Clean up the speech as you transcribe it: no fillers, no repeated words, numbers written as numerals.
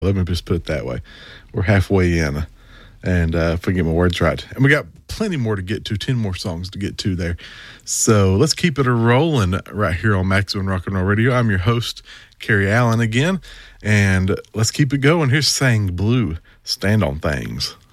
Let me just put it that way. We're halfway in, and if I get my words right. And we got plenty more to get to, 10 more songs to get to there. So let's keep it rolling right here on Maximum Rock and Roll Radio. I'm your host, Kerry Allen again, and let's keep it going. Here's Sang Blue, Stand on Things.